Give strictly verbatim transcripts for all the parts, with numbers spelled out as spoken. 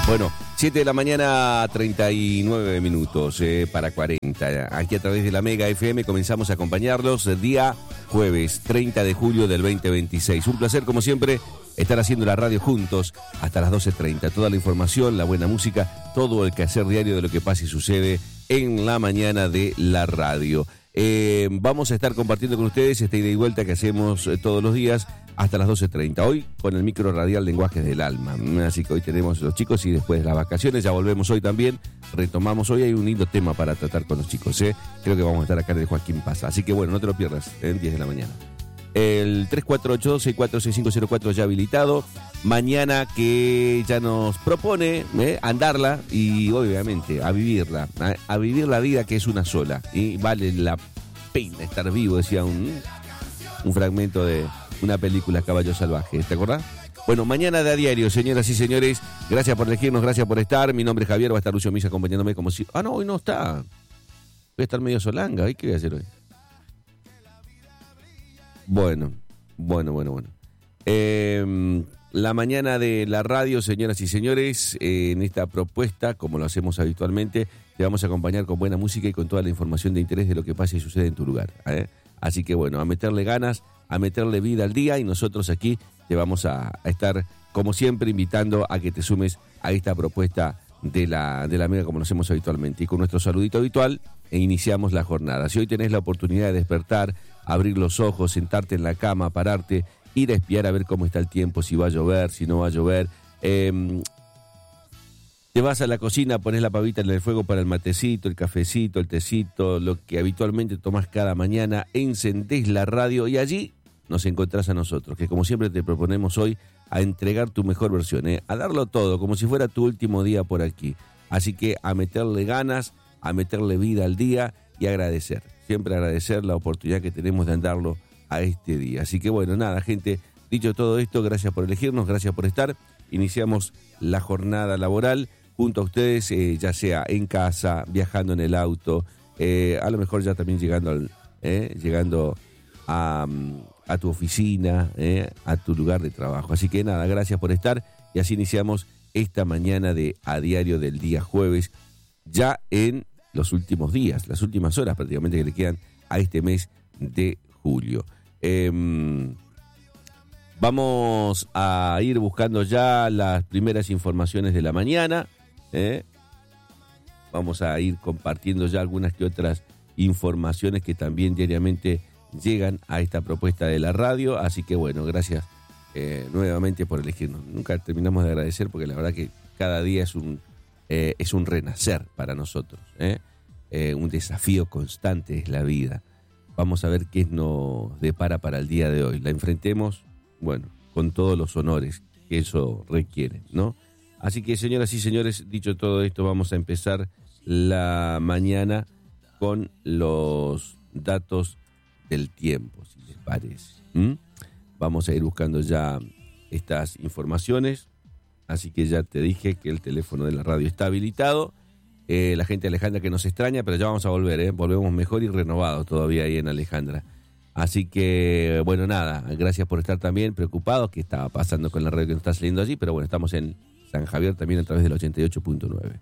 Bueno, siete de la mañana, treinta y nueve minutos eh, para cuarenta. Aquí a través de la Mega F M comenzamos a acompañarlos el día jueves, treinta de julio del veinte veintiséis. Un placer, como siempre, estar haciendo la radio juntos hasta las doce treinta. Toda la información, la buena música, todo el quehacer diario de lo que pasa y sucede en la mañana de la radio. Eh, vamos a estar compartiendo con ustedes esta ida y vuelta que hacemos eh, todos los días hasta las doce treinta. Hoy con el micro radial Lenguajes del Alma. Así que hoy tenemos los chicos y después de las vacaciones ya volvemos hoy también. Retomamos hoy, hay un lindo tema para tratar con los chicos. ¿eh? Creo que vamos a estar acá en el Joaquín Pasa. Así que bueno, no te lo pierdas, en diez de la mañana. El tres cuatro ocho dos, seis cuatro seis cinco cero cuatro ya habilitado. Mañana que ya nos propone ¿eh? andarla y obviamente a vivirla. A, a vivir la vida que es una sola. Y vale la pena estar vivo, decía un, un fragmento de una película, Caballo Salvaje. ¿Te acordás? Bueno, mañana de a diario, señoras y señores. Gracias por elegirnos, gracias por estar. Mi nombre es Javier, va a estar Lucio Misa acompañándome como si... Ah, no, hoy no está. Voy a estar medio solanga. ¿Y qué voy a hacer hoy? Bueno, bueno, bueno, bueno. Eh, la mañana de la radio, señoras y señores, eh, en esta propuesta, como lo hacemos habitualmente, te vamos a acompañar con buena música y con toda la información de interés de lo que pasa y sucede en tu lugar. ¿eh? Así que bueno, a meterle ganas, a meterle vida al día y nosotros aquí te vamos a, a estar, como siempre, invitando a que te sumes a esta propuesta de la, de la Mega como lo hacemos habitualmente. Y con nuestro saludito habitual e iniciamos la jornada. Si hoy tenés la oportunidad de despertar, abrir los ojos, sentarte en la cama, pararte, ir a espiar a ver cómo está el tiempo, si va a llover, si no va a llover. Eh, te vas a la cocina, pones la pavita en el fuego para el matecito, el cafecito, el tecito, lo que habitualmente tomás cada mañana, encendés la radio y allí nos encontrás a nosotros, que como siempre te proponemos hoy a entregar tu mejor versión, ¿eh? a darlo todo, como si fuera tu último día por aquí. Así que a meterle ganas, a meterle vida al día y agradecer. Siempre agradecer la oportunidad que tenemos de andarlo a este día. Así que bueno, nada, gente, dicho todo esto, gracias por elegirnos, gracias por estar. Iniciamos la jornada laboral junto a ustedes, eh, ya sea en casa, viajando en el auto, eh, a lo mejor ya también llegando, al, eh, llegando a, a tu oficina, eh, a tu lugar de trabajo. Así que nada, gracias por estar y así iniciamos esta mañana de a diario del día jueves, ya en los últimos días, las últimas horas prácticamente que le quedan a este mes de julio. Eh, vamos a ir buscando ya las primeras informaciones de la mañana. ¿eh? Vamos a ir compartiendo ya algunas que otras informaciones que también diariamente llegan a esta propuesta de la radio. Así que bueno, gracias eh, nuevamente por elegirnos. Nunca terminamos de agradecer porque la verdad que cada día es un... Eh, es un renacer para nosotros, ¿eh? Eh, un desafío constante es la vida. Vamos a ver qué nos depara para el día de hoy. La enfrentemos, bueno, con todos los honores que eso requiere, ¿no? Así que, señoras y señores, dicho todo esto, vamos a empezar la mañana con los datos del tiempo, si les parece. ¿Mm? Vamos a ir buscando ya estas informaciones. Así que ya te dije que el teléfono de la radio está habilitado. Eh, la gente de Alejandra que nos extraña, pero ya vamos a volver, ¿eh? Volvemos mejor y renovados todavía ahí en Alejandra. Así que, bueno, nada, gracias por estar también preocupados. ¿Qué estaba pasando con la radio que nos está saliendo allí? Pero bueno, estamos en San Javier también a través del ochenta y ocho punto nueve.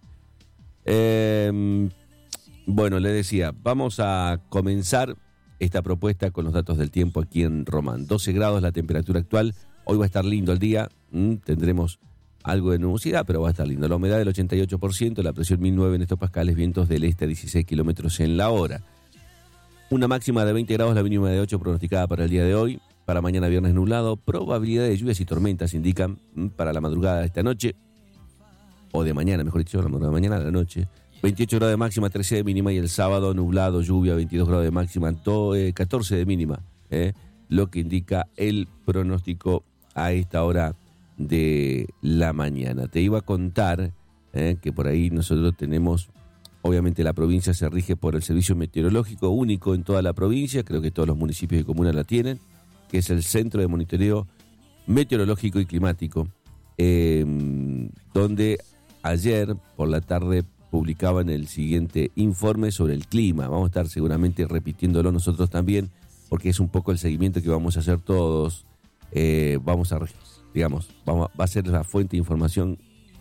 Eh, bueno, le decía, vamos a comenzar esta propuesta con los datos del tiempo aquí en Román. doce grados la temperatura actual. Hoy va a estar lindo el día. ¿Mm? Tendremos algo de nubosidad, pero va a estar lindo. La humedad del ochenta y ocho por ciento, la presión mil nueve en hectopascales, vientos del este a dieciséis kilómetros en la hora. Una máxima de veinte grados, la mínima de ocho pronosticada para el día de hoy. Para mañana viernes nublado, probabilidad de lluvias y tormentas indican para la madrugada de esta noche, o de mañana, mejor dicho, la madrugada de mañana a la noche. veintiocho grados de máxima, trece de mínima y el sábado nublado, lluvia, veintidós grados de máxima, to, eh, catorce de mínima, eh, lo que indica el pronóstico a esta hora de la mañana. Te iba a contar eh, que por ahí nosotros tenemos, obviamente la provincia se rige por el servicio meteorológico único en toda la provincia, creo que todos los municipios y comunas la tienen, que es el Centro de Monitoreo Meteorológico y Climático, eh, donde ayer por la tarde publicaban el siguiente informe sobre el clima. Vamos a estar seguramente repitiéndolo nosotros también, porque es un poco el seguimiento que vamos a hacer todos. Eh, vamos a, digamos, vamos, va a ser la fuente de información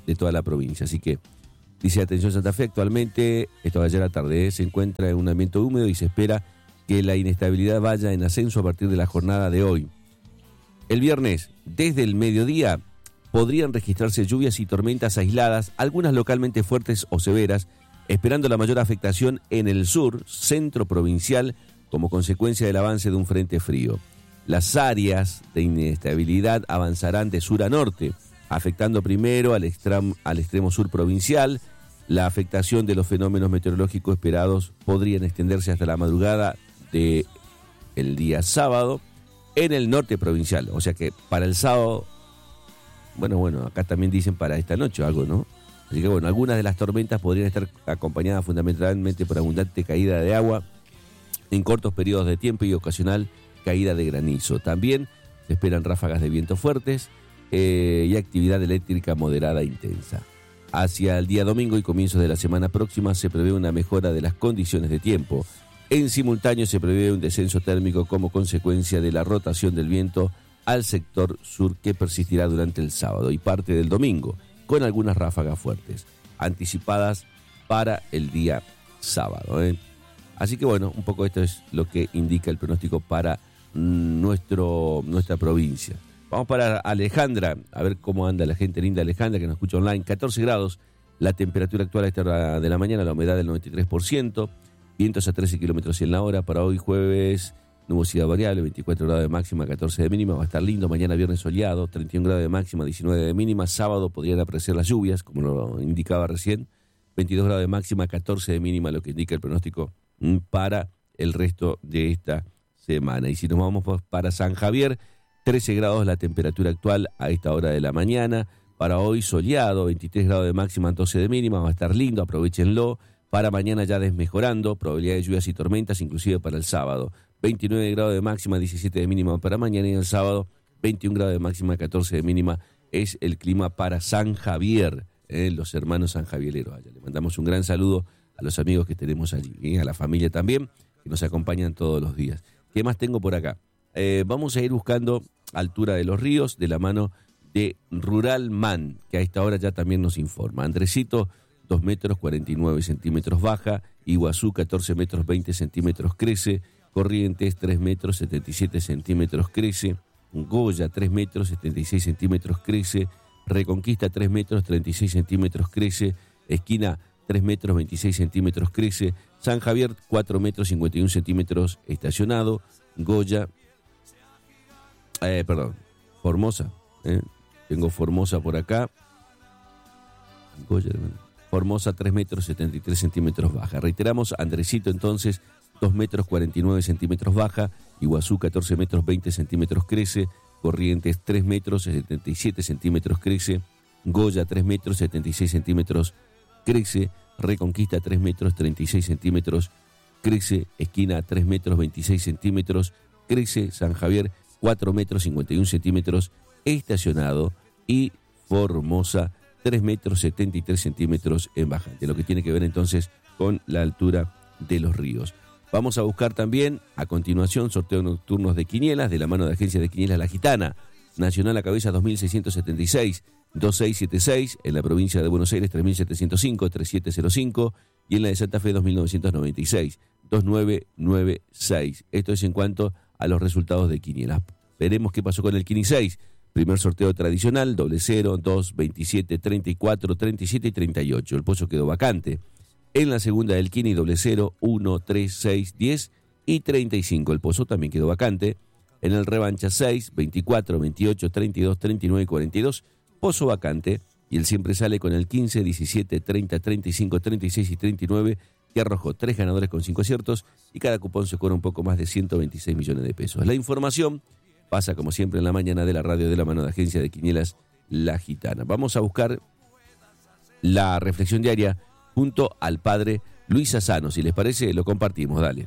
de toda la provincia. Así que, dice, atención Santa Fe, actualmente, esto de ayer a tarde, ¿eh? se encuentra en un ambiente húmedo y se espera que la inestabilidad vaya en ascenso a partir de la jornada de hoy. El viernes, desde el mediodía, podrían registrarse lluvias y tormentas aisladas, algunas localmente fuertes o severas, esperando la mayor afectación en el sur, centro provincial, como consecuencia del avance de un frente frío. Las áreas de inestabilidad avanzarán de sur a norte, afectando primero al, extremo, al extremo sur provincial. La afectación de los fenómenos meteorológicos esperados podrían extenderse hasta la madrugada del día sábado en el norte provincial. O sea que para el sábado, bueno, bueno, acá también dicen para esta noche algo, ¿no? Así que bueno, algunas de las tormentas podrían estar acompañadas fundamentalmente por abundante caída de agua en cortos periodos de tiempo y ocasional caída de granizo. También se esperan ráfagas de viento fuertes eh, y actividad eléctrica moderada e intensa. Hacia el día domingo y comienzos de la semana próxima se prevé una mejora de las condiciones de tiempo. En simultáneo se prevé un descenso térmico como consecuencia de la rotación del viento al sector sur que persistirá durante el sábado y parte del domingo, con algunas ráfagas fuertes, anticipadas para el día sábado. ¿eh? Así que bueno, un poco esto es lo que indica el pronóstico para nuestro, nuestra provincia. Vamos para Alejandra, a ver cómo anda la gente linda Alejandra, que nos escucha online. catorce grados, la temperatura actual a esta hora de la mañana, la humedad del noventa y tres por ciento, vientos a trece kilómetros en la hora. Para hoy jueves, nubosidad variable, veinticuatro grados de máxima, catorce de mínima, va a estar lindo. Mañana viernes soleado, treinta y un grados de máxima, diecinueve de mínima. Sábado podrían aparecer las lluvias, como lo indicaba recién, veintidós grados de máxima, catorce de mínima, lo que indica el pronóstico para el resto de esta semana. Y si nos vamos para San Javier, trece grados la temperatura actual a esta hora de la mañana. Para hoy soleado, veintitrés grados de máxima, doce de mínima, va a estar lindo, aprovechenlo. Para mañana ya desmejorando, probabilidad de lluvias y tormentas, inclusive para el sábado. veintinueve grados de máxima, diecisiete de mínima para mañana, y el sábado veintiún grados de máxima, catorce de mínima es el clima para San Javier, eh, los hermanos sanjavieleros allá. Le mandamos un gran saludo a los amigos que tenemos allí, eh, a la familia también, que nos acompañan todos los días. ¿Qué más tengo por acá? Eh, vamos a ir buscando altura de los ríos de la mano de Rural Man, que a esta hora ya también nos informa. Andresito, dos metros cuarenta y nueve centímetros baja, Iguazú catorce metros veinte centímetros crece, Corrientes tres metros setenta y siete centímetros crece, Goya tres metros setenta y seis centímetros crece, Reconquista tres metros treinta y seis centímetros crece, Esquina tres metros veintiséis centímetros crece, San Javier cuatro metros cincuenta y un centímetros estacionado, Goya, eh, perdón, Formosa, eh, tengo Formosa por acá, Goya, Formosa tres metros setenta y tres centímetros baja. Reiteramos, Andresito entonces dos metros cuarenta y nueve centímetros baja, Iguazú catorce metros veinte centímetros crece, Corrientes tres metros setenta y siete centímetros crece, Goya tres metros setenta y seis centímetros crece, Reconquista tres metros treinta y seis centímetros crece, Esquina tres metros veintiséis centímetros crece, San Javier cuatro metros cincuenta y un centímetros estacionado y Formosa tres metros setenta y tres centímetros en bajante, lo que tiene que ver entonces con la altura de los ríos. Vamos a buscar también, a continuación, sorteos nocturnos de quinielas, de la mano de Agencia de Quinielas La Gitana, Nacional a cabeza dos mil seiscientos setenta y seis, dos seis siete seis, en la provincia de Buenos Aires tres mil setecientos cinco, tres siete cero cinco, y en la de Santa Fe dos mil novecientos noventa y seis, dos nueve nueve seis. Esto es en cuanto a los resultados de quinielas. Veremos qué pasó con el Quini seis. Primer sorteo tradicional, doble cero, dos, veintisiete, treinta y cuatro, treinta y siete y treinta y ocho. El pozo quedó vacante. En la segunda del Quini, doble cero, uno, tres, seis, diez y treinta y cinco. El pozo también quedó vacante. En el revancha seis, veinticuatro, veintiocho, treinta y dos, treinta y nueve y cuarenta y dos. Pozo vacante. Y el siempre sale con el quince, diecisiete, treinta, treinta y cinco, treinta y seis y treinta y nueve, que arrojó tres ganadores con cinco aciertos y cada cupón se cobra un poco más de ciento veintiséis millones de pesos. La información pasa como siempre en la mañana de la radio de la mano de Agencia de Quinielas La Gitana. Vamos a buscar la reflexión diaria junto al padre Luis Asano. Si les parece, lo compartimos. Dale.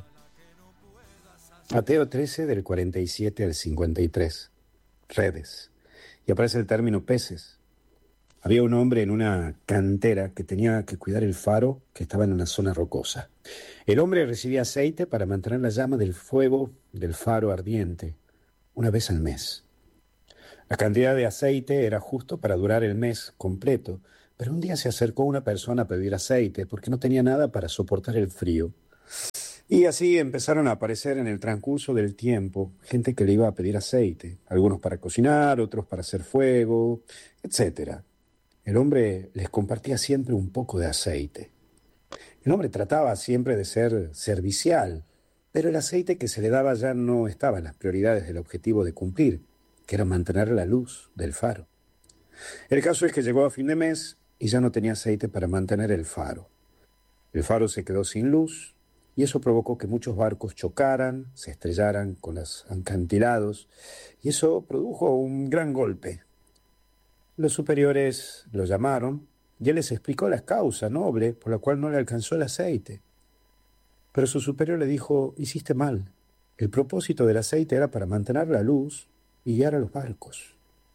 Mateo trece, del cuarenta y siete al cincuenta y tres. Redes. Y aparece el término peces. Había un hombre en una cantera que tenía que cuidar el faro que estaba en una zona rocosa. El hombre recibía aceite para mantener la llama del fuego del faro ardiente una vez al mes. La cantidad de aceite era justo para durar el mes completo, pero un día se acercó una persona a pedir aceite porque no tenía nada para soportar el frío. Y así empezaron a aparecer en el transcurso del tiempo gente que le iba a pedir aceite, algunos para cocinar, otros para hacer fuego, etcétera. El hombre les compartía siempre un poco de aceite. El hombre trataba siempre de ser servicial, pero el aceite que se le daba ya no estaba en las prioridades del objetivo de cumplir, que era mantener la luz del faro. El caso es que llegó a fin de mes y ya no tenía aceite para mantener el faro. El faro se quedó sin luz y eso provocó que muchos barcos chocaran, se estrellaran con los acantilados y eso produjo un gran golpe. Los superiores lo llamaron y él les explicó la causa noble por la cual no le alcanzó el aceite. Pero su superior le dijo, hiciste mal. El propósito del aceite era para mantener la luz y guiar a los barcos.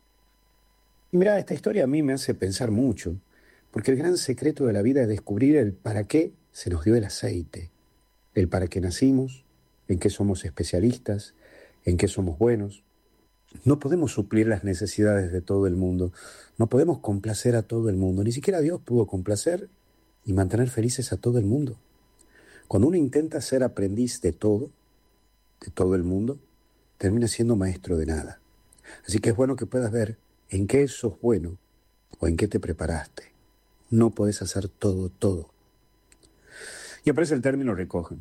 Y mira, esta historia a mí me hace pensar mucho, porque el gran secreto de la vida es descubrir el para qué se nos dio el aceite, el para qué nacimos, en qué somos especialistas, en qué somos buenos. No podemos suplir las necesidades de todo el mundo, no podemos complacer a todo el mundo, ni siquiera Dios pudo complacer y mantener felices a todo el mundo. Cuando uno intenta ser aprendiz de todo, de todo el mundo, termina siendo maestro de nada. Así que es bueno que puedas ver en qué sos bueno o en qué te preparaste. No podés hacer todo, todo. Y aparece el término recogen.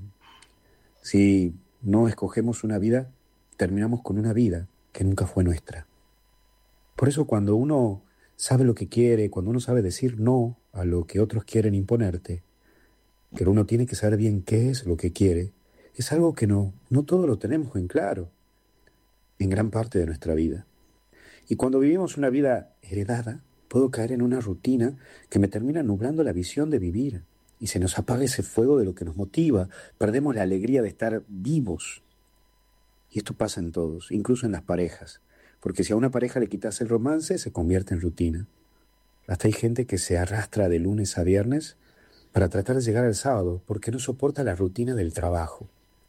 Si no escogemos una vida, terminamos con una vida que nunca fue nuestra. Por eso cuando uno sabe lo que quiere, cuando uno sabe decir no a lo que otros quieren imponerte, pero uno tiene que saber bien qué es lo que quiere, es algo que no, no todo lo tenemos en claro en gran parte de nuestra vida. Y cuando vivimos una vida heredada, puedo caer en una rutina que me termina nublando la visión de vivir y se nos apaga ese fuego de lo que nos motiva, perdemos la alegría de estar vivos. Y esto pasa en todos, incluso en las parejas, porque si a una pareja le quitas el romance, se convierte en rutina. Hasta hay gente que se arrastra de lunes a viernes para tratar de llegar al sábado, porque no soporta la rutina del trabajo.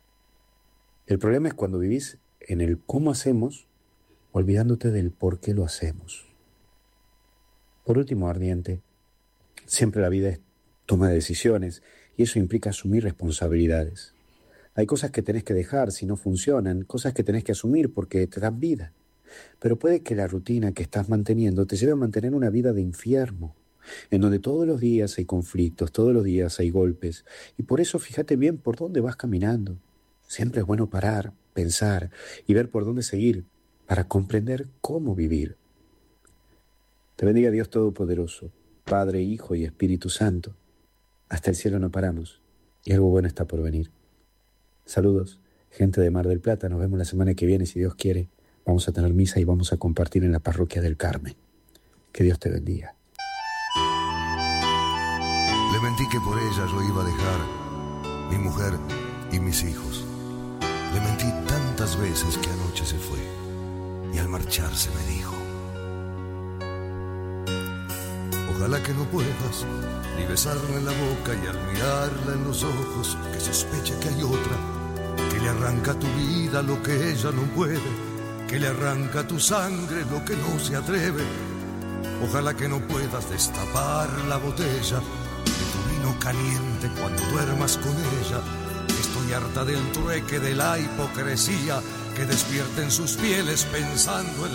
El problema es cuando vivís en el cómo hacemos, olvidándote del por qué lo hacemos. Por último, ardiente, siempre la vida es toma de decisiones y eso implica asumir responsabilidades. Hay cosas que tenés que dejar si no funcionan, cosas que tenés que asumir porque te dan vida. Pero puede que la rutina que estás manteniendo te lleve a mantener una vida de infierno, en donde todos los días hay conflictos, todos los días hay golpes. Y por eso fíjate bien por dónde vas caminando. Siempre es bueno parar, pensar y ver por dónde seguir para comprender cómo vivir. Te bendiga Dios Todopoderoso, Padre, Hijo y Espíritu Santo. Hasta el cielo no paramos y algo bueno está por venir. Saludos, gente de Mar del Plata. Nos vemos la semana que viene, si Dios quiere. Vamos a tener misa y vamos a compartir en la parroquia del Carmen. Que Dios te bendiga. Le mentí que por ella yo iba a dejar mi mujer y mis hijos. Le mentí tantas veces que anoche se fue y al marcharse me dijo: ojalá que no puedas ni besarla en la boca y al mirarla en los ojos que sospeche que hay otra, que le arranca tu vida lo que ella no puede, que le arranca tu sangre lo que no se atreve. Ojalá que no puedas destapar la botella de tu vino caliente cuando duermas con ella. Estoy harta del trueque, de la hipocresía que despierta en sus pieles pensando en